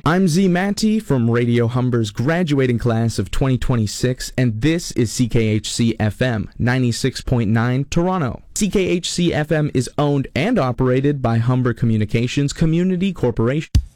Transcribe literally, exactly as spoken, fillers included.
I'm Z Matty from Radio Humber's graduating class of twenty twenty-six, and this is C K H C F M ninety-six point nine Toronto. C K H C F M is owned and operated by Humber Communications Community Corporation.